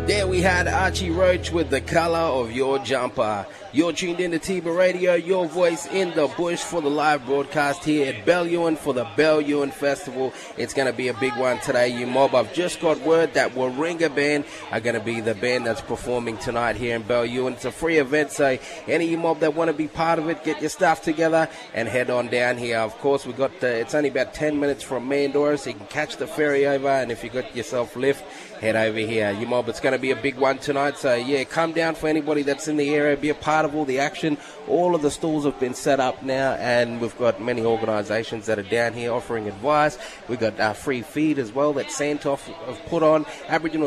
There we had Archie Roach with The Colour of Your Jumper. You're tuned in to Tiba Radio, your voice in the bush for the live broadcast here at Bellewen for the Bellewen Festival. It's going to be a big one today, you mob. I've just got word that Warringah Band are going to be the band that's performing tonight here in Bellewen. It's a free event, so any you mob that want to be part of it, get your stuff together and head on down here. Of course, we got it's only about 10 minutes from Mandorah, so you can catch the ferry over, and if you got yourself lift, head over here. You mob, it's going to be a big one tonight, so yeah, come down for anybody that's in the area, be a part of all the action. All of the stalls have been set up now, and we've got many organisations that are down here offering advice. We've got free feed as well that Santoff have put on. Aboriginal